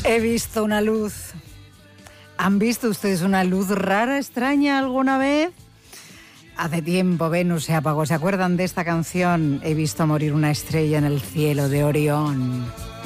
He visto una luz. ¿Han visto ustedes una luz rara, extraña alguna vez? Hace tiempo Venus se apagó. ¿Se acuerdan de esta canción? He visto morir una estrella en el cielo de Orión.